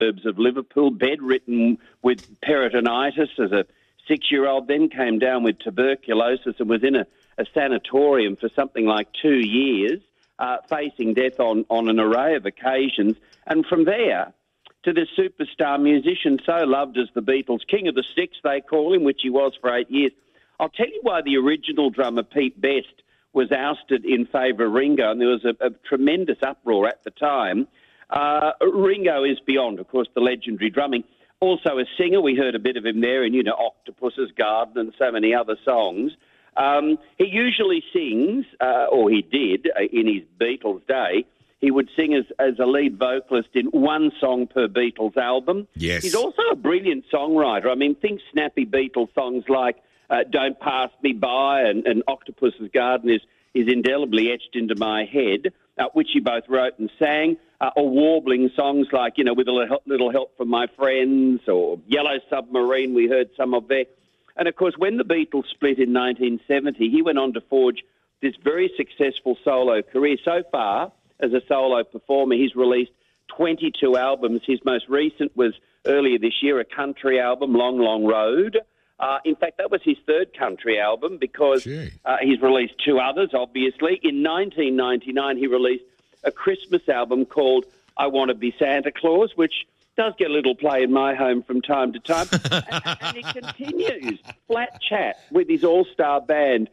suburbs of Liverpool, bedridden with peritonitis as a 6-year-old, then came down with tuberculosis and was in a sanatorium for something like 2 years, facing death on an array of occasions. And from there to this superstar musician so loved as the Beatles, King of the Sticks they call him, which he was for 8 years. I'll tell you why the original drummer, Pete Best, was ousted in favour of Ringo, and there was a tremendous uproar at the time. Ringo is beyond, of course, the legendary drumming. Also a singer, we heard a bit of him there in, Octopus's Garden and so many other songs. He usually sings, or he did in his Beatles day, he would sing as a lead vocalist in one song per Beatles album. Yes. He's also a brilliant songwriter. I mean, think snappy Beatles songs like Don't Pass Me By and Octopus's Garden is indelibly etched into my head, which he both wrote and sang, or warbling songs like, With a Little Help from My Friends, or Yellow Submarine, we heard some of there. And, of course, when the Beatles split in 1970, he went on to forge this very successful solo career. So far, as a solo performer, he's released 22 albums. His most recent was earlier this year, a country album, Long, Long Road. In fact, that was his third country album because he's released 2 others, obviously. In 1999, he released a Christmas album called I Want to Be Santa Claus, which does get a little play in my home from time to time. and he continues, flat chat with his all-star band.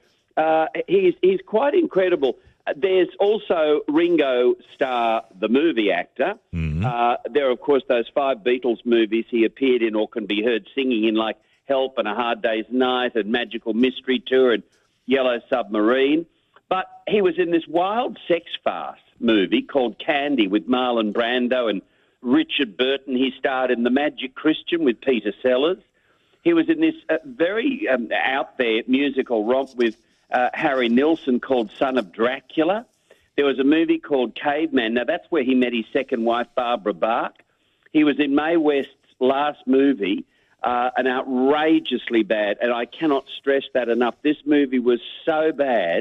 He's quite incredible. There's also Ringo Starr, the movie actor. Mm-hmm. There are, of course, those 5 Beatles movies he appeared in or can be heard singing in, like Help and A Hard Day's Night and Magical Mystery Tour and Yellow Submarine. But he was in this wild sex farce movie called Candy with Marlon Brando and Richard Burton. He starred in The Magic Christian with Peter Sellers. He was in this very out there musical romp with Harry Nilsson called Son of Dracula. There was a movie called Caveman. Now, that's where he met his second wife, Barbara Bach. He was in Mae West's last movie, an outrageously bad, and I cannot stress that enough. This movie was so bad,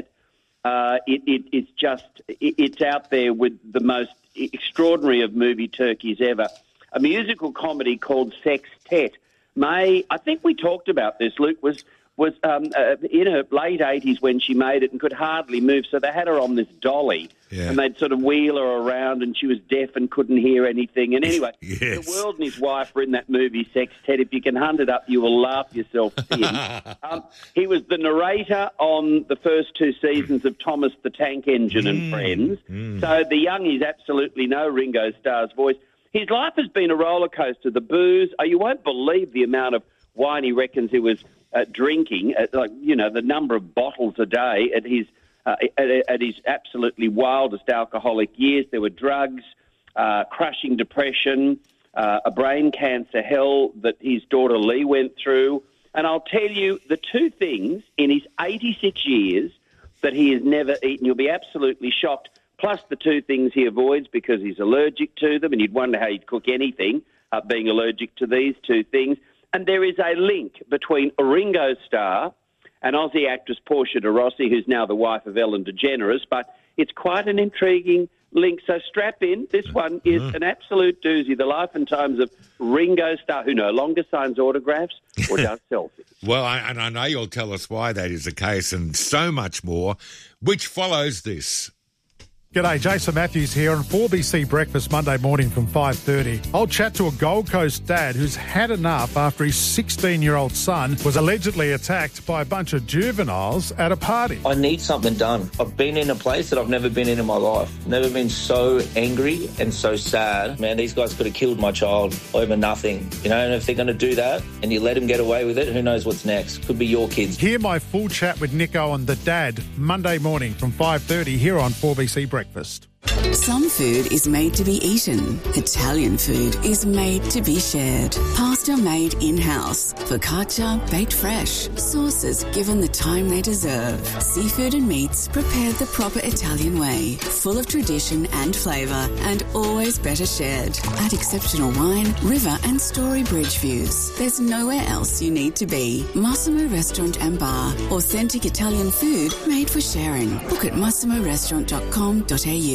it's out there with the most extraordinary of movie turkeys ever. A musical comedy called Sextet. I think we talked about this, Luke, was in her late 80s when she made it and could hardly move, so they had her on this dolly, and they'd sort of wheel her around, and she was deaf and couldn't hear anything. And anyway, The World and his wife were in that movie, Sextet. If you can hunt it up, you will laugh yourself in. He was the narrator on the first 2 seasons of Thomas the Tank Engine and Friends, so the youngies absolutely know Ringo Starr's voice. His life has been a roller coaster. The booze, you won't believe the amount of wine he reckons he was drinking, the number of bottles a day at his absolutely wildest alcoholic years. There were drugs, crushing depression, a brain cancer hell that his daughter Lee went through. And I'll tell you, the 2 things in his 86 years that he has never eaten, you'll be absolutely shocked, plus the 2 things he avoids because he's allergic to them, and you'd wonder how he'd cook anything, being allergic to these 2 things. And there is a link between Ringo Starr and Aussie actress Portia de Rossi, who's now the wife of Ellen DeGeneres, but it's quite an intriguing link. So strap in. This one is an absolute doozy. The life and times of Ringo Starr, who no longer signs autographs or does selfies. Well, I know you'll tell us why that is the case and so much more, which follows this. G'day, Jason Matthews here on 4BC Breakfast Monday morning from 5:30. I'll chat to a Gold Coast dad who's had enough after his 16-year-old son was allegedly attacked by a bunch of juveniles at a party. I need something done. I've been in a place that I've never been in my life. Never been so angry and so sad. Man, these guys could have killed my child over nothing. And if they're going to do that and you let them get away with it, who knows what's next? Could be your kids. Hear my full chat with Nico and the dad Monday morning from 5:30 here on 4BC Breakfast. Some food is made to be eaten. Italian food is made to be shared. Pasta made in-house. Focaccia baked fresh. Sauces given the time they deserve. Seafood and meats prepared the proper Italian way. Full of tradition and flavour and always better shared. At exceptional wine, river and story bridge views. There's nowhere else you need to be. Massimo Restaurant and Bar. Authentic Italian food made for sharing. Book at massimorestaurant.com.au.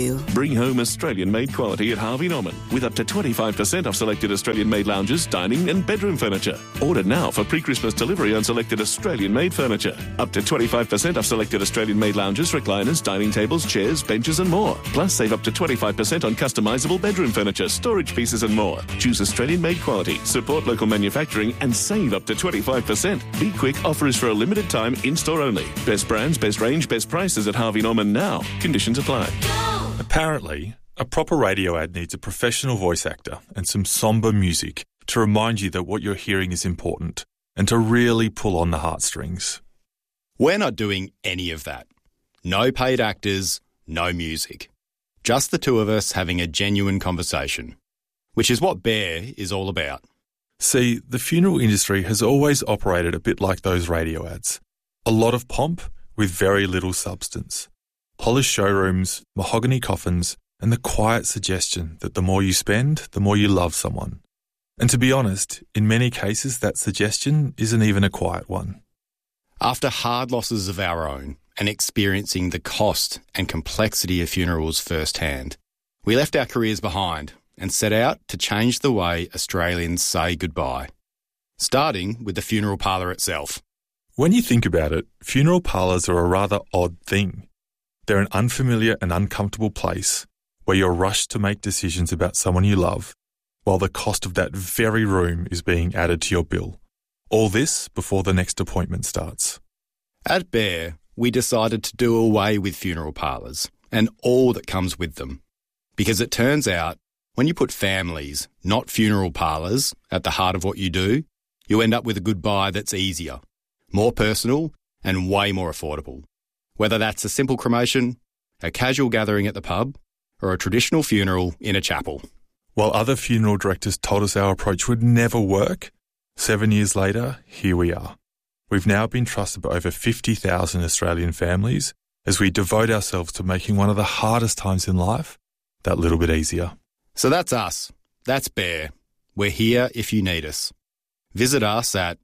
Bring home Australian-made quality at Harvey Norman with up to 25% off selected Australian-made lounges, dining and bedroom furniture. Order now for pre-Christmas delivery on selected Australian-made furniture. Up to 25% off selected Australian-made lounges, recliners, dining tables, chairs, benches and more. Plus, save up to 25% on customisable bedroom furniture, storage pieces and more. Choose Australian-made quality, support local manufacturing and save up to 25%. Be quick, offer is for a limited time, in-store only. Best brands, best range, best prices at Harvey Norman now. Conditions apply. Apparently, a proper radio ad needs a professional voice actor and some sombre music to remind you that what you're hearing is important and to really pull on the heartstrings. We're not doing any of that. No paid actors, no music. Just the two of us having a genuine conversation, which is what Bear is all about. See, the funeral industry has always operated a bit like those radio ads. A lot of pomp with very little substance. Polished showrooms, mahogany coffins, and the quiet suggestion that the more you spend, the more you love someone. And to be honest, in many cases that suggestion isn't even a quiet one. After hard losses of our own and experiencing the cost and complexity of funerals firsthand, we left our careers behind and set out to change the way Australians say goodbye, starting with the funeral parlour itself. When you think about it, funeral parlours are a rather odd thing. They're an unfamiliar and uncomfortable place where you're rushed to make decisions about someone you love, while the cost of that very room is being added to your bill. All this before the next appointment starts. At Bear, we decided to do away with funeral parlours and all that comes with them. Because it turns out, when you put families, not funeral parlours, at the heart of what you do, you end up with a goodbye that's easier, more personal and way more affordable. Whether that's a simple cremation, a casual gathering at the pub, or a traditional funeral in a chapel. While other funeral directors told us our approach would never work, 7 years later, here we are. We've now been trusted by over 50,000 Australian families as we devote ourselves to making one of the hardest times in life that little bit easier. So that's us. That's Bear. We're here if you need us. Visit us at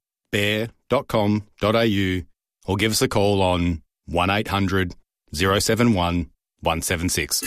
bear.com.au or give us a call on 1800 071 176.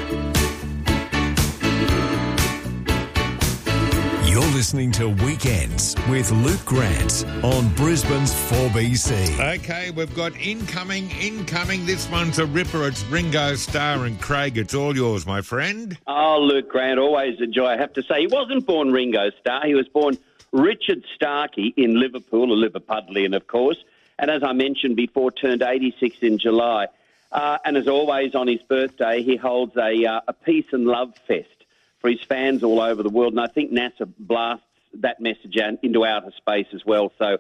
You're listening to Weekends with Luke Grant on Brisbane's 4BC. Okay, we've got incoming. This one's a ripper. It's Ringo Starr and Craig. It's all yours, my friend. Oh, Luke Grant, always a joy. I have to say, he wasn't born Ringo Starr. He was born Richard Starkey in Liverpool, a Liverpudlian, of course. And as I mentioned before, turned 86 in July. And as always, on his birthday, he holds a peace and love fest for his fans all over the world. And I think NASA blasts that message out into outer space as well. So,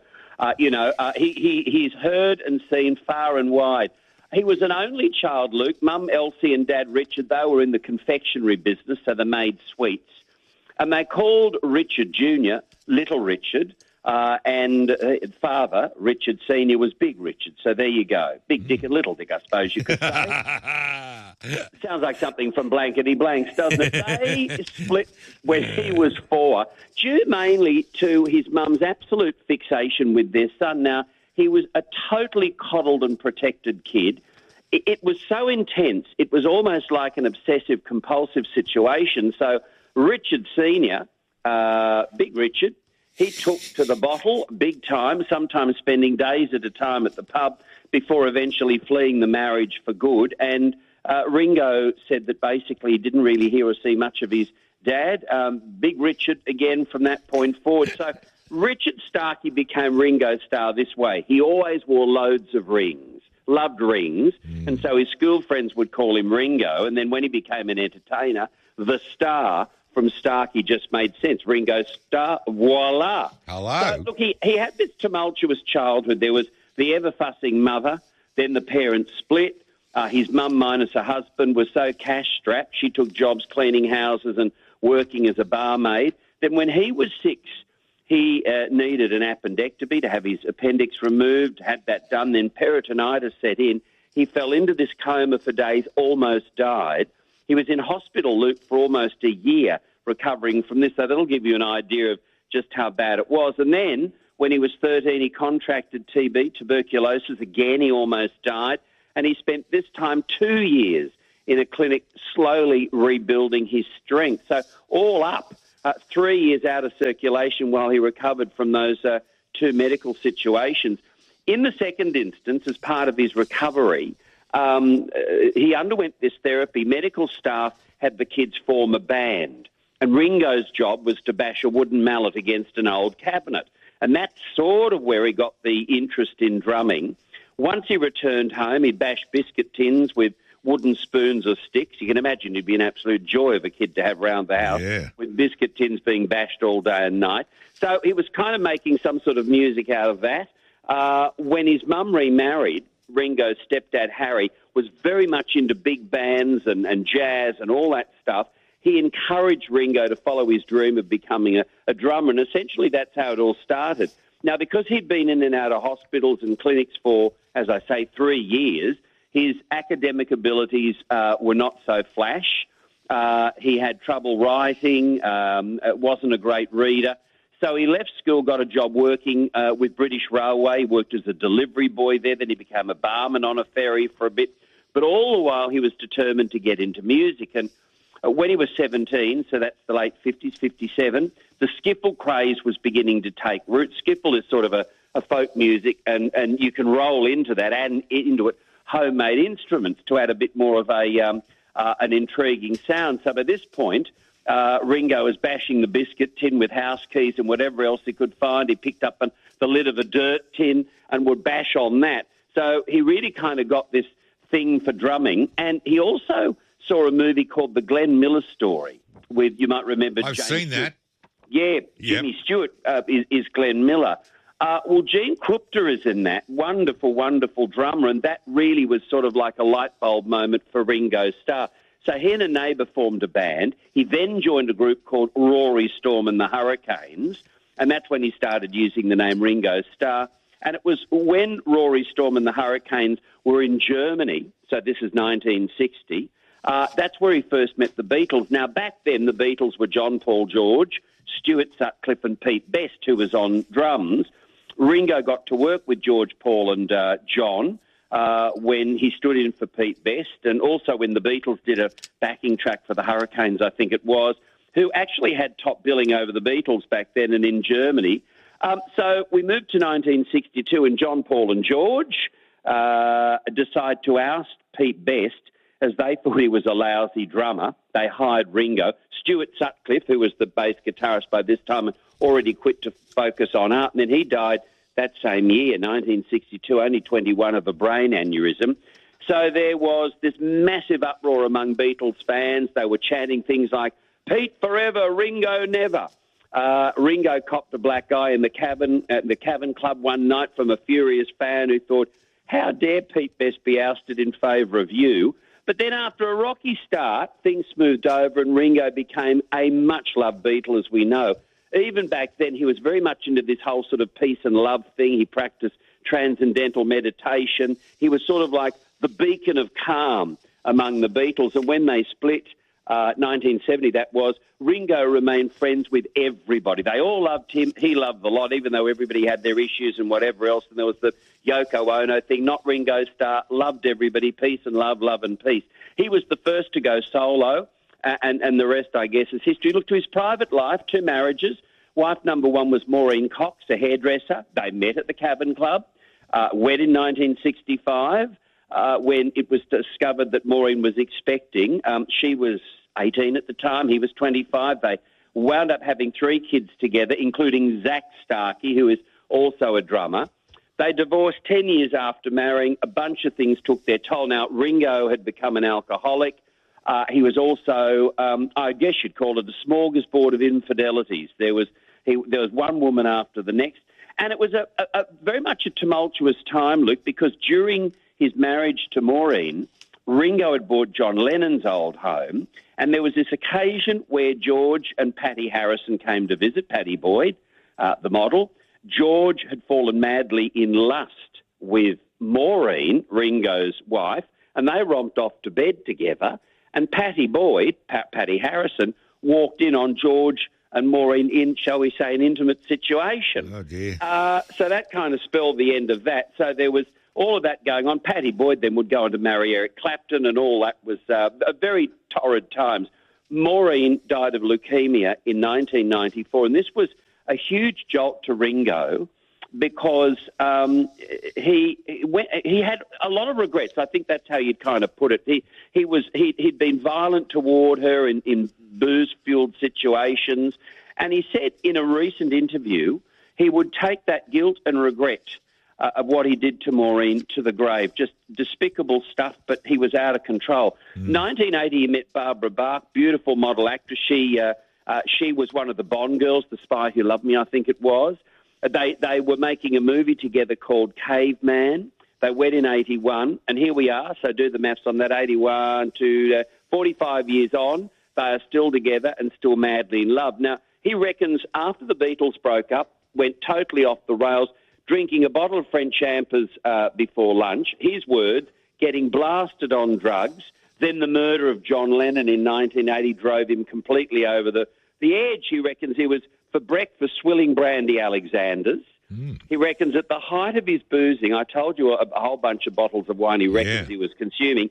he's heard and seen far and wide. He was an only child, Luke. Mum Elsie and Dad Richard, they were in the confectionery business, so they made sweets. And they called Richard Jr. Little Richard. And father, Richard Sr., was Big Richard. So there you go. Big Dick and Little Dick, I suppose you could say. Sounds like something from Blankety Blanks, doesn't it? They split when he was 4, due mainly to his mum's absolute fixation with their son. Now, he was a totally coddled and protected kid. It was so intense, it was almost like an obsessive-compulsive situation. So Richard Sr., Big Richard, he took to the bottle big time, sometimes spending days at a time at the pub before eventually fleeing the marriage for good. And Ringo said that basically he didn't really hear or see much of his dad. Big Richard, again, from that point forward. So Richard Starkey became Ringo Starr this way. He always wore loads of rings, loved rings, and so his school friends would call him Ringo. And then when he became an entertainer, the Star from Starkey just made sense. Ringo Starr, voila. Hello. So, look, he had this tumultuous childhood. There was the ever-fussing mother, then the parents split. His mum, minus her husband, was so cash-strapped, she took jobs cleaning houses and working as a barmaid. Then when he was 6, he needed an appendectomy to have his appendix removed, had that done, then peritonitis set in. He fell into this coma for days, almost died. He was in hospital, Luke, for almost a year recovering from this, so that'll give you an idea of just how bad it was. And then, when he was 13, he contracted TB, tuberculosis. Again, he almost died. And he spent this time 2 years in a clinic, slowly rebuilding his strength. So all up, 3 years out of circulation while he recovered from those two medical situations. In the second instance, as part of his recovery, he underwent this therapy. Medical staff had the kids form a band, and Ringo's job was to bash a wooden mallet against an old cabinet. And that's sort of where he got the interest in drumming. Once he returned home, he'd bash biscuit tins with wooden spoons or sticks. You can imagine it'd be an absolute joy of a kid to have round the house with biscuit tins being bashed all day and night. So he was kind of making some sort of music out of that. When his mum remarried, Ringo's stepdad, Harry, was very much into big bands and jazz and all that stuff. He encouraged Ringo to follow his dream of becoming a drummer, and essentially that's how it all started. Now, because he'd been in and out of hospitals and clinics for, as I say, 3 years, his academic abilities were not so flash. He had trouble writing, wasn't a great reader. So he left school, got a job working with British Railway, worked as a delivery boy there, then he became a barman on a ferry for a bit. But all the while he was determined to get into music. And when he was 17, so that's the late 50s, 57, the skiffle craze was beginning to take root. Skiffle is sort of a folk music, and you can roll into that and into it homemade instruments to add a bit more of an intriguing sound. So by this point, Ringo was bashing the biscuit tin with house keys and whatever else he could find. He picked up the lid of a dirt tin and would bash on that. So he really kind of got this thing for drumming. And he also saw a movie called The Glenn Miller Story with, you might remember... I've seen that. Yeah, Jimmy Stewart is Glenn Miller. Well, Gene Krupa is in that. Wonderful, wonderful drummer, and that really was sort of like a light bulb moment for Ringo Starr. So he and a neighbour formed a band. He then joined a group called Rory Storm and the Hurricanes, and that's when he started using the name Ringo Starr. And it was when Rory Storm and the Hurricanes were in Germany, so this is 1960, that's where he first met the Beatles. Now, back then, the Beatles were John Paul George, Stuart Sutcliffe and Pete Best, who was on drums. Ringo got to work with George, Paul and John when he stood in for Pete Best, and also when the Beatles did a backing track for the Hurricanes, I think it was, who actually had top billing over the Beatles back then and in Germany. So we moved to 1962, and John, Paul and George decide to oust Pete Best as they thought he was a lousy drummer. They hired Ringo. Stuart Sutcliffe, who was the bass guitarist by this time, had already quit to focus on art, and then he died that same year, 1962, only 21, of a brain aneurysm. So there was this massive uproar among Beatles fans. They were chanting things like, Pete forever, Ringo never. Ringo copped a black eye in the Cavern Club one night from a furious fan who thought, how dare Pete Best be ousted in favour of you? But then after a rocky start, things smoothed over and Ringo became a much-loved Beatle, as we know. Even back then, he was very much into this whole sort of peace and love thing. He practiced transcendental meditation. He was sort of like the beacon of calm among the Beatles. And when they split, 1970 that was, Ringo remained friends with everybody. They all loved him. He loved the lot, even though everybody had their issues and whatever else. And there was the Yoko Ono thing, not Ringo Starr, loved everybody, peace and love, love and peace. He was the first to go solo, and the rest, I guess, is history. Look to his private life, 2 marriages. Wife number 1 was Maureen Cox, a hairdresser. They met at the Cavern Club, wed in 1965. When it was discovered that Maureen was expecting. She was 18 at the time. He was 25. They wound up having 3 kids together, including Zach Starkey, who is also a drummer. They divorced 10 years after marrying. A bunch of things took their toll. Now, Ringo had become an alcoholic. He was also, I guess you'd call it, a smorgasbord of infidelities. There was one woman after the next. And it was a very much a tumultuous time, Luke, because during his marriage to Maureen, Ringo had bought John Lennon's old home, and there was this occasion where George and Patty Harrison came to visit, Patty Boyd, the model. George had fallen madly in lust with Maureen, Ringo's wife, and they romped off to bed together, and Patty Boyd, Patty Harrison, walked in on George and Maureen in, shall we say, an intimate situation. Oh, dear. So that kind of spelled the end of that. So there was all of that going on. Patty Boyd then would go on to marry Eric Clapton, and all that was a very torrid times. Maureen died of leukemia in 1994, and this was a huge jolt to Ringo because he had a lot of regrets. I think that's how you'd kind of put it. He'd been violent toward her in booze-fueled situations, and he said in a recent interview he would take that guilt and regret of what he did to Maureen to the grave. Just despicable stuff, but he was out of control. 1980, he met Barbara Bach, beautiful model actress. She was one of the Bond girls, The Spy Who Loved Me, I think it was. They were making a movie together called Caveman. They wed in 81, and here we are. So do the maths on that, 81 to 45 years on. They are still together and still madly in love. Now, he reckons after the Beatles broke up, went totally off the rails, drinking a bottle of French champers before lunch, his words, getting blasted on drugs. Then the murder of John Lennon in 1980 drove him completely over the edge. He reckons he was, for breakfast, swilling brandy Alexanders. He reckons at the height of his boozing, I told you a whole bunch of bottles of wine he reckons he was consuming,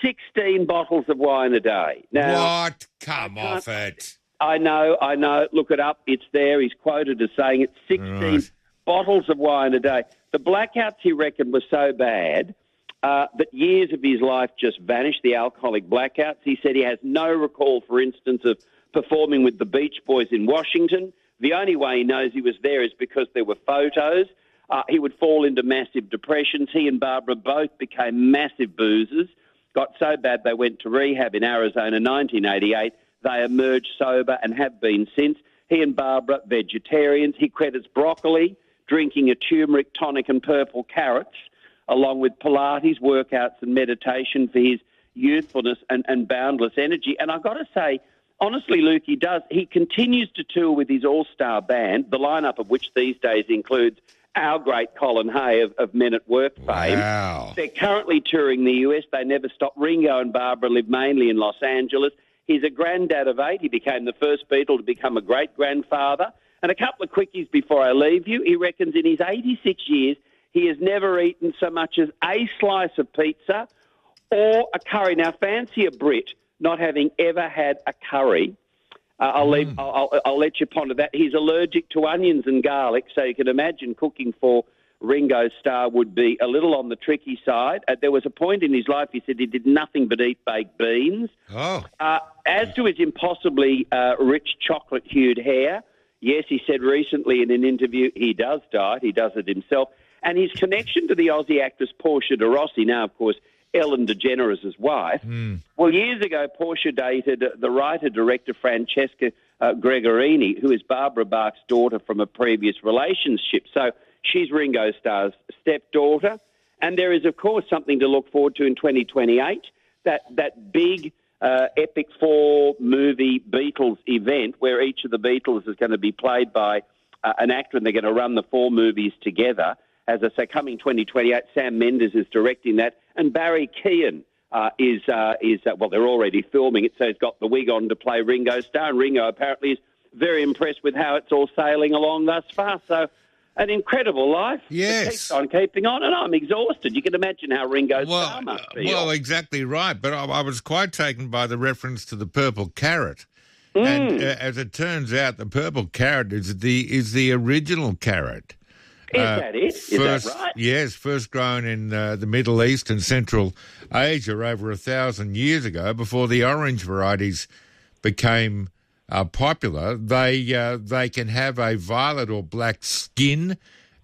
16 bottles of wine a day. Now, what? Come off it. I know. Look it up. It's there. He's quoted as saying it's 16 bottles of wine a day. The blackouts, he reckoned, were so bad that years of his life just vanished, the alcoholic blackouts. He said he has no recall, for instance, of performing with the Beach Boys in Washington. The only way he knows he was there is because there were photos. He would fall into massive depressions. He and Barbara both became massive boozers, got so bad they went to rehab in Arizona in 1988. They emerged sober and have been since. He and Barbara, vegetarians. He credits broccoli, drinking a turmeric tonic and purple carrots, along with Pilates, workouts and meditation for his youthfulness and boundless energy. And I've got to say, honestly, Luke, he continues to tour with his all-star band, the lineup of which these days includes our great Colin Hay of Men at Work fame. Wow. They're currently touring the US. They never stop. Ringo and Barbara live mainly in Los Angeles. He's a granddad of 8. He became the first Beatle to become a great-grandfather. And a couple of quickies before I leave you. He reckons in his 86 years, he has never eaten so much as a slice of pizza or a curry. Now, fancy a Brit not having ever had a curry. I'll let you ponder that. He's allergic to onions and garlic, so you can imagine cooking for Ringo Starr would be a little on the tricky side. There was a point in his life he said he did nothing but eat baked beans. Oh. As to his impossibly rich chocolate-hued hair, yes, he said recently in an interview he does dye it. He does it himself. And his connection to the Aussie actress Portia de Rossi, now, of course, Ellen DeGeneres' wife. Well, years ago, Portia dated the writer-director Francesca Gregorini, who is Barbara Bach's daughter from a previous relationship. So she's Ringo Starr's stepdaughter. And there is, of course, something to look forward to in 2028, that big Epic 4 movie Beatles event where each of the Beatles is going to be played by an actor, and they're going to run the 4 movies together. As I say, coming 2028, Sam Mendes is directing that, and Barry Keoghan is well, they're already filming it, so he's got the wig on to play Ringo Starr, and Ringo apparently is very impressed with how it's all sailing along thus far. So an incredible life. Yes. It keeps on keeping on, and I'm exhausted. You can imagine how Ringo Starr must feel. Well, exactly right, but I was quite taken by the reference to the purple carrot. And as it turns out, the purple carrot is the original carrot. Is that it? Is that right? Yes, first grown in the Middle East and Central Asia over 1,000 years ago, before the orange varieties became popular. They can have a violet or black skin,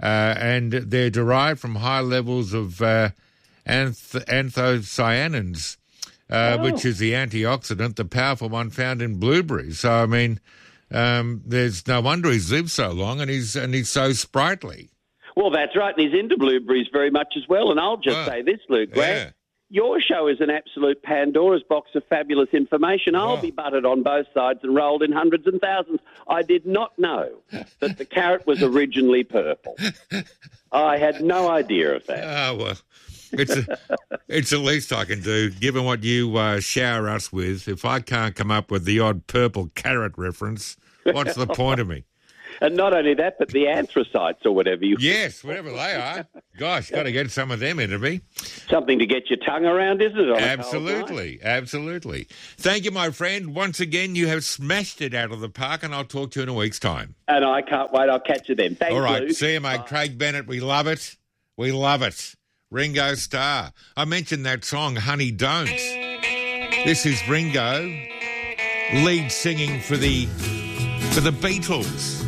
and they're derived from high levels of anthocyanins, which is the antioxidant, the powerful one found in blueberries. So, I mean, there's no wonder he's lived so long, and he's so sprightly. Well, that's right, and he's into blueberries very much as well. And I'll just say this, Luke Grant, your show is an absolute Pandora's box of fabulous information. I'll be buttered on both sides and rolled in hundreds and thousands. I did not know that the carrot was originally purple. I had no idea of that. Oh, well, it's the least I can do, given what you shower us with. If I can't come up with the odd purple carrot reference, what's the point of me? And not only that, but the anthracites or whatever you... Yes, whatever they are. Gosh, got to get some of them into me. Something to get your tongue around, isn't it? Absolutely, absolutely. Thank you, my friend. Once again, you have smashed it out of the park, and I'll talk to you in a week's time. And I can't wait. I'll catch you then. Thanks, all right, Luke. see you, mate. Bye. Craig Bennett, we love it. We love it. Ringo Starr. I mentioned that song, Honey Don't. This is Ringo, lead singing for the Beatles.